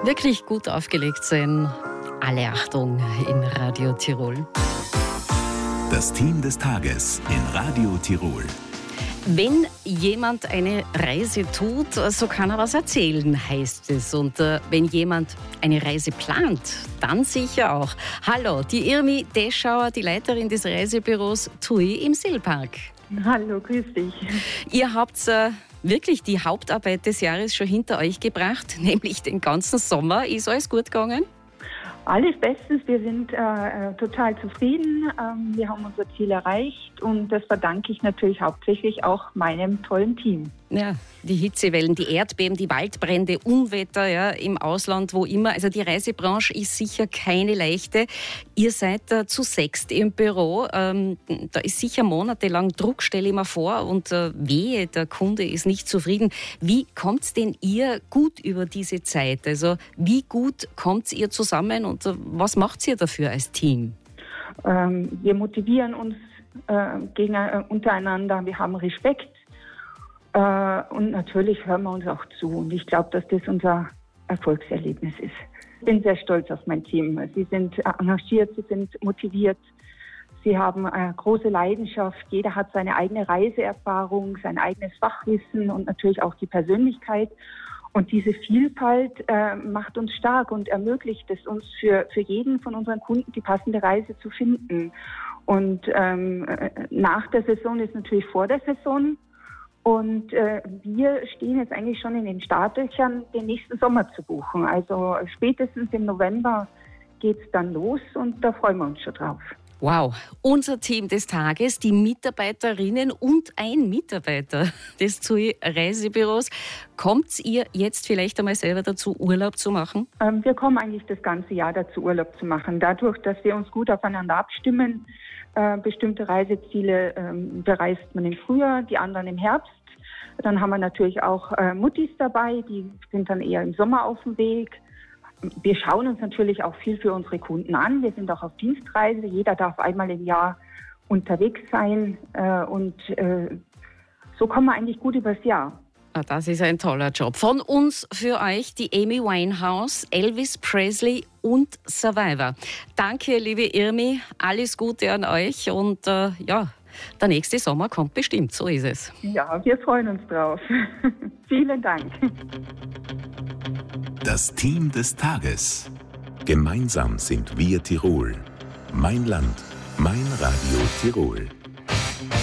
wirklich gut aufgelegt sein. Alle Achtung in Radio Tirol. Das Team des Tages in Radio Tirol. Wenn jemand eine Reise tut, so kann er was erzählen, heißt es. Und wenn jemand eine Reise plant, dann sicher auch. Hallo, die Irmi Deschauer, die Leiterin des Reisebüros TUI im Seelpark. Hallo, grüß dich. Ihr habt wirklich die Hauptarbeit des Jahres schon hinter euch gebracht, nämlich den ganzen Sommer. Ist alles gut gegangen? Alles bestens, wir sind total zufrieden. Wir haben unser Ziel erreicht und das verdanke ich natürlich hauptsächlich auch meinem tollen Team. Ja, die Hitzewellen, die Erdbeben, die Waldbrände, Unwetter ja, im Ausland, wo immer. Also die Reisebranche ist sicher keine leichte. Ihr seid zu sechst im Büro. Da ist sicher monatelang Druck, stelle ich mir vor. Und wehe, der Kunde ist nicht zufrieden. Wie kommt denn ihr gut über diese Zeit? Also wie gut kommt ihr zusammen und was macht ihr dafür als Team? Wir motivieren uns untereinander. Wir haben Respekt. Und natürlich hören wir uns auch zu. Und ich glaube, dass das unser Erfolgserlebnis ist. Ich bin sehr stolz auf mein Team. Sie sind engagiert, sie sind motiviert. Sie haben eine große Leidenschaft. Jeder hat seine eigene Reiseerfahrung, sein eigenes Fachwissen und natürlich auch die Persönlichkeit. Und diese Vielfalt macht uns stark und ermöglicht es uns für jeden von unseren Kunden die passende Reise zu finden. Und nach der Saison ist natürlich vor der Saison. Und wir stehen jetzt eigentlich schon in den Startlöchern, den nächsten Sommer zu buchen. Also spätestens im November geht's dann los und da freuen wir uns schon drauf. Wow, unser Team des Tages, die Mitarbeiterinnen und ein Mitarbeiter des TUI Reisebüros. Kommt ihr jetzt vielleicht einmal selber dazu, Urlaub zu machen? Wir kommen eigentlich das ganze Jahr dazu, Urlaub zu machen. Dadurch, dass wir uns gut aufeinander abstimmen, bestimmte Reiseziele bereist man im Frühjahr, die anderen im Herbst. Dann haben wir natürlich auch Muttis dabei, die sind dann eher im Sommer auf dem Weg. Wir schauen uns natürlich auch viel für unsere Kunden an. Wir sind auch auf Dienstreise. Jeder darf einmal im Jahr unterwegs sein. So kommen wir eigentlich gut übers Jahr. Das ist ein toller Job. Von uns für euch die Amy Winehouse, Elvis Presley und Survivor. Danke, liebe Irmi. Alles Gute an euch. Und der nächste Sommer kommt bestimmt. So ist es. Ja, wir freuen uns drauf. Vielen Dank. Das Team des Tages. Gemeinsam sind wir Tirol. Mein Land, mein Radio Tirol.